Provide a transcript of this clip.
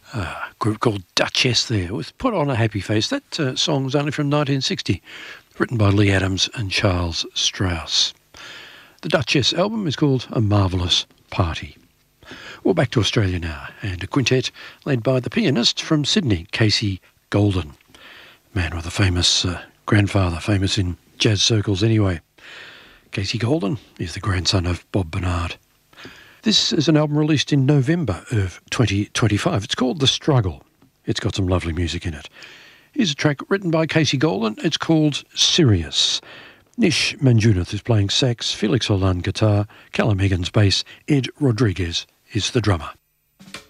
A group called Duchess there, with Put on a Happy Face. That song's only from 1960, written by Lee Adams and Charles Strauss. The Duchess album is called A Marvellous Party. Well, back to Australia now, and a quintet led by the pianist from Sydney, Casey Golden. Man with a famous grandfather, famous in jazz circles anyway. Casey Golden is the grandson of Bob Bernard. This is an album released in November of 2025. It's called The Struggle. It's got some lovely music in it. Here's a track written by Casey Golden. It's called Sirius. Nish Manjunath is playing sax, Felix Hollande guitar, Callum Higgins bass, Ed Rodriguez is the drummer.